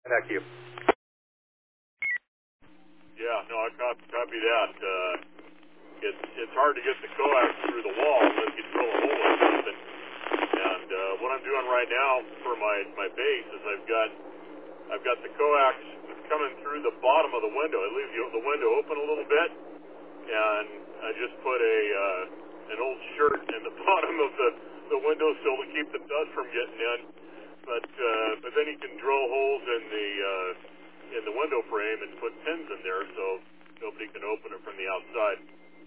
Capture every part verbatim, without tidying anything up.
Back to you. Yeah, no, I copy, copy that. Uh, it's it's hard to get the coax through the wall unless you drill a hole in something. And uh, what I'm doing right now for my my base is I've got I've got the coax coming through the bottom of the window. I leave the, the window open a little bit, and I just put a uh, an old shirt in the bottom of the the windowsill to keep the dust from getting in. But uh, but then you can drill holes in the uh, in the window frame and put pins in there so nobody can open it from the outside.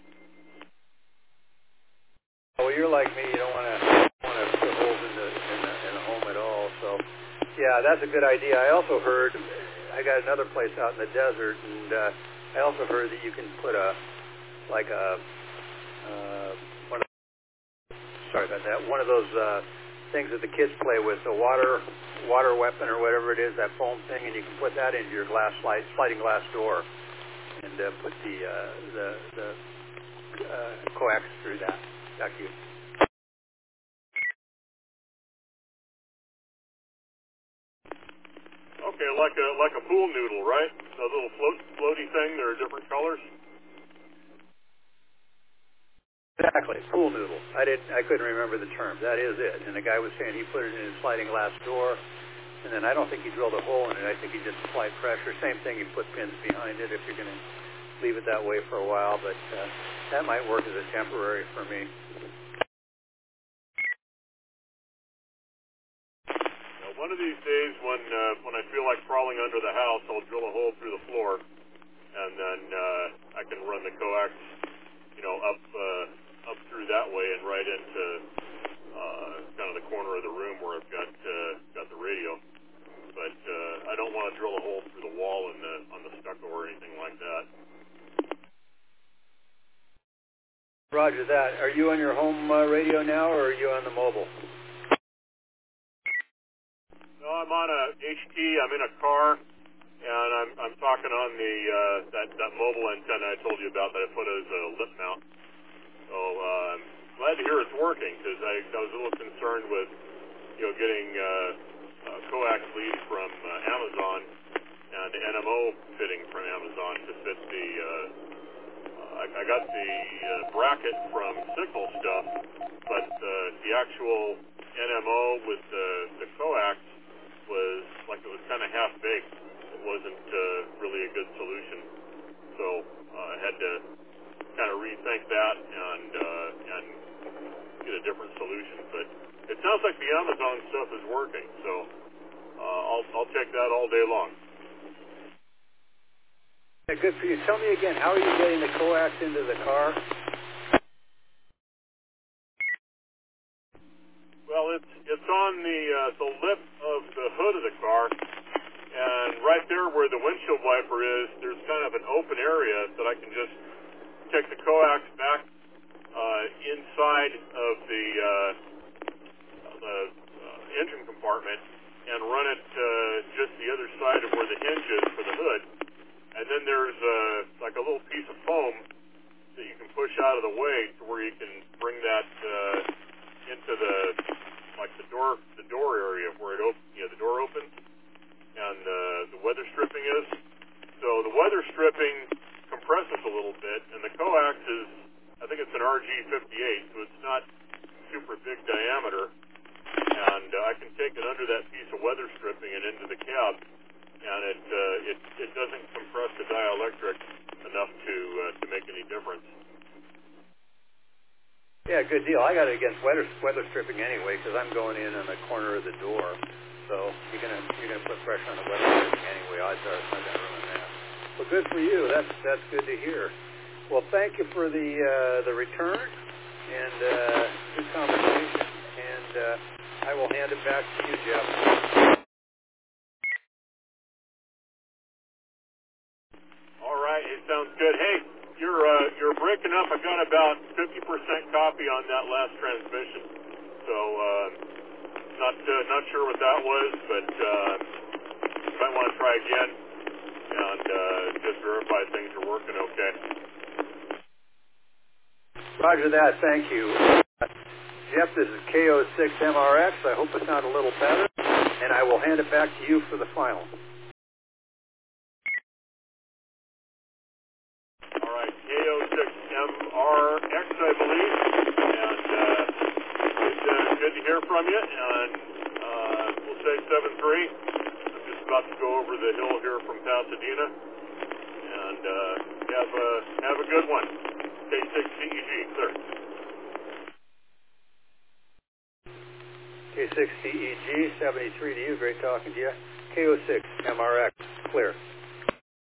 Well, you're like me. You don't want to want to put holes in the, in the in the home at all. So, yeah, that's a good idea. I also heard I got another place out in the desert, and uh, I also heard that you can put a like a uh, one of sorry about that one of those uh, things that the kids play with, the water water weapon or whatever it is, that foam thing, and you can put that into your glass slide, sliding glass door, and uh, put the uh, the the uh, coax through that. Back to you. Okay, like a like a pool noodle, right? A little float floaty thing. There are different colors. Exactly, pool noodle. I didn't. I couldn't remember the term. That is it. And the guy was saying he put it in his sliding glass door, and then I don't think he drilled a hole in it. I think he just applied pressure. Same thing. You put pins behind it if you're going to leave it that way for a while. But uh, that might work as a temporary for me. Now, one of these days, when uh, when I feel like crawling under the house, I'll drill a hole through the floor, and then uh, I can run the coax, you know, up uh, up through that way and right into uh, kind of the corner of the room where I've got uh, got the radio. But uh, I don't want to drill a hole through the wall in the on the stucco or anything like that. Roger that. Are you on your home uh, radio now, or are you on the mobile? No, I'm on a H T. I'm in a car, and I'm I'm talking on the uh, that that mobile antenna I told you about that I put as a lip mount. So uh, I'm glad to hear it's working, because I, I was a little concerned with you know getting uh, uh, coax leads from uh, Amazon and N M O fitting from Amazon to fit the. Uh, I, I got the uh, bracket from Signal Stuff, but uh, the actual N M O with the the coax was like it was kind of half baked. It wasn't uh, really a good solution, so uh, I had to kind of rethink that and uh, and get a different solution. But it sounds like the Amazon stuff is working, so uh, I'll I'll take that all day long. Yeah, good for you. Tell me again, how are you getting the coax into the car? Well, it's it's on the uh, the lip of the hood of the car, and right there where the windshield wiper is, there's kind of an open area that I can just take the coax back uh, inside of the uh, the uh, engine compartment and run it uh, just the other side of where the hinge is for the hood, and then there's uh, like a little piece of foam that you can push out of the way to where you can bring that uh, into the like the door the door area where it op- you know, the door opens and uh, the weather stripping is. So the weather stripping compresses a little bit, and the coax is I think it's an R G fifty-eight, so it's not super big diameter, and uh, I can take it under that piece of weather stripping and into the cab, and it uh, it it doesn't compress the dielectric enough to uh, to make any difference. Yeah, good deal. I got it against weather weather stripping anyway, because I'm going in on the corner of the door. So you're gonna you're gonna put pressure on the weather stripping anyway. Odds are it's not gonna ruin that. Well, good for you. That's that's good to hear. Well, thank you for the uh, the return and uh, good conversation. And uh, I will hand it back to you, Jeff. All right, it sounds good. Hey, you're uh, you're breaking up. I got about fifty percent copy on that last transmission, so uh, not uh, not sure what that was, but uh, you might want to try again and uh, just verify things are working okay. Roger that. Thank you. Jeff, this is K O six M R X. I hope it sounded a little better, and I will hand it back to you for the final. I believe. And uh, it's uh, good to hear from you. And uh, we'll say seven three. I'm just about to go over the hill here from Pasadena. And uh, have, a, have a good one. K six C E G, clear. K six C E G, seventy-three to you. Great talking to you. K O six M R X, clear.